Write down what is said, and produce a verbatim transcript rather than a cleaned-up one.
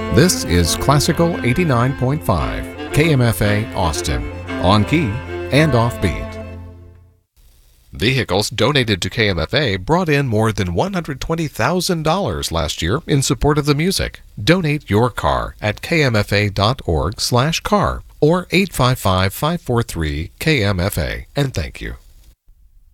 This is Classical eighty-nine point five, K M F A Austin, on key and offbeat. Vehicles donated to K M F A brought in more than one hundred twenty thousand dollars last year in support of the music. Donate your car at k m f a dot org slash car or eight five five, five four three, K M F A, and thank you.